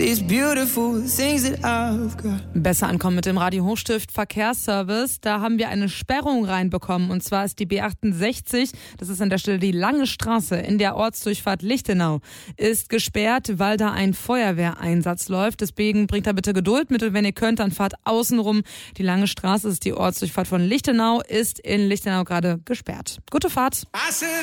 these beautiful things that I've got. Besser ankommen mit dem Radio Hochstift Verkehrsservice. Da haben wir eine Sperrung reinbekommen. Und zwar ist die B68, das ist an der Stelle die Lange Straße in der Ortsdurchfahrt Lichtenau, ist gesperrt, weil da ein Feuerwehreinsatz läuft. Deswegen bringt da bitte Geduld mit und wenn ihr könnt, dann fahrt außenrum. Die Lange Straße ist die Ortsdurchfahrt von Lichtenau, ist in Lichtenau gerade gesperrt. Gute Fahrt.